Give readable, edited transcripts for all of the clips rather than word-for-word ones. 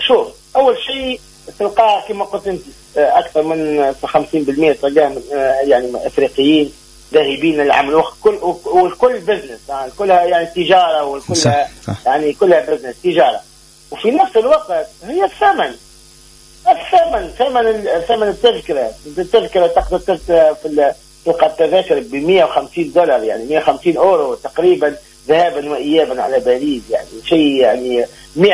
شوف أول شيء تلقى كما قلت أنت أكثر من 50% تلقاه يعني أفريقيين ذاهبين للعمل، والكل بزنس يعني كلها يعني تجارة، والكلها يعني كلها بزنس تجارة. وفي نفس الوقت هي ثمن التذكرة تقدر تلقى التذاكر $150 يعني 150 أورو تقريبا ذهابا وإيابا على باريس، يعني شيء يعني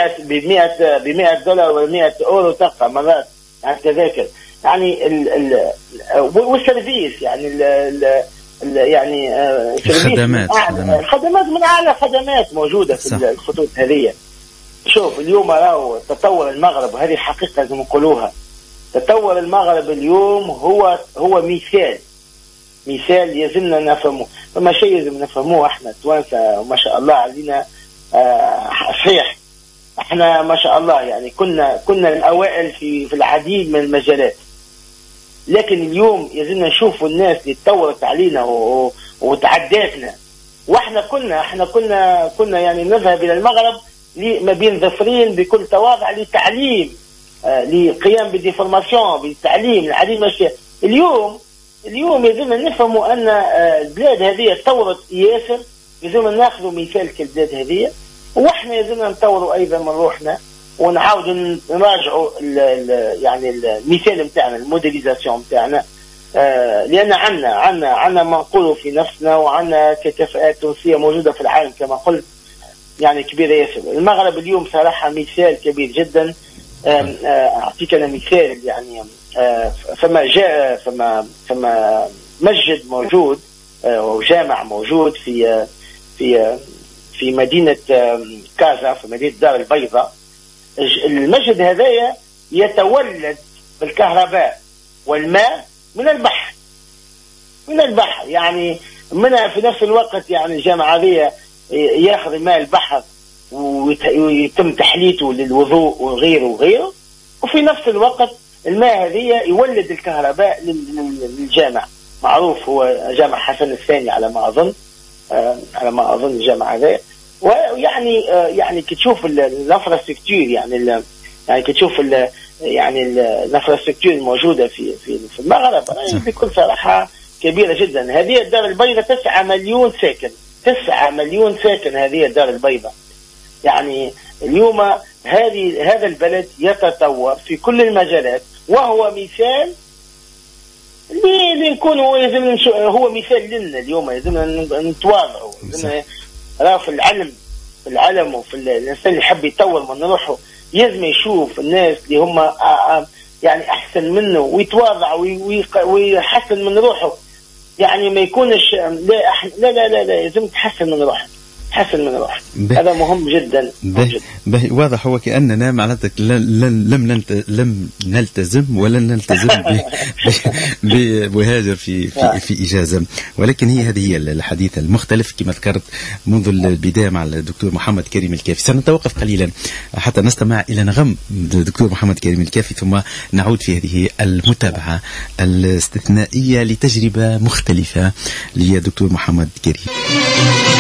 $100 ولا 100 أورو تلقى مرات على التذاكر يعني والسيرفيس يعني يعني الخدمات من أعلى خدمات موجودة في الخطوط هذه. شوف اليوم راهو تطور المغرب، وهذه حقيقة لازم نقولوها، تطور المغرب اليوم هو مثال يلزمنا نفهمه. فما شيء يلزم نفهموه احنا توانسة ما شاء الله علينا. صحيح احنا ما شاء الله يعني كنا الأوائل في العديد من المجالات، لكن اليوم يلزمنا نشوفوا الناس اللي تطورت علينا وتعداتنا. واحنا كنا يعني نذهب إلى المغرب ما بين ظفرين بكل تواضع لتعليم، لقيام بديفورماسيون بالتعليم العديد من الأشياء. اليوم يجب أن نفهموا أن البلاد هذه تطورت ياسر، يجب أن نأخذوا مثال كالبلاد هذه، وإحنا يجب أن نطوروا أيضا من روحنا ونعاود نراجعوا يعني المثال متاعنا، الموديليزاسيون متاعنا، لأن عنا ما نقوله في نفسنا، وعنا ككفاءات تونسية موجودة في العالم كما قلت يعني كبيرة ياسر. المغرب اليوم صراحة مثال كبير جدا. أعطيك أنا مثال يعني فما مسجد موجود وجامع موجود في مدينة كازا، في مدينة دار البيضاء. المسجد هذايا يتولد بالكهرباء والماء من البحر يعني منها في نفس الوقت يعني الجامعة هذه ياخذ ماء البحر ويتم تحليته للوضوء وغيره، وفي نفس الوقت الماء هذه يولد الكهرباء للجامع. معروف هو جامع حسن الثاني على ما أظن الجامع هذا. ويعني كتشوف الانفراستركتور يعني كتشوف يعني الانفراستركتور الموجودة في المغرب بكل صراحة كبيرة جدا. هذه الدار البيضاء 9 مليون ساكن هذه الدار البيضاء. يعني اليوم هذا البلد يتطور في كل المجالات، وهو مثال اللي نكون هو مثال لنا اليوم. لازمنا نتواضعوا، لازمنا في العلم وفي الإنسان اللي يحب يطور من روحه لازم يشوف الناس اللي هم يعني أحسن منه ويتواضع ويحسن من روحه. يعني ما يكونش لا لازم تحسن من روحك، هذا مهم جدا. واضح هو كأننا معناتك لم نلتزم ولن نلتزم بهاجر في إجازة، ولكن هذه الحديث المختلف كما ذكرت منذ البداية مع الدكتور محمد كريم الكافي. سنتوقف قليلا حتى نستمع إلى نغم الدكتور محمد كريم الكافي، ثم نعود في هذه المتابعة الاستثنائية لتجربة مختلفة للدكتور محمد كريم.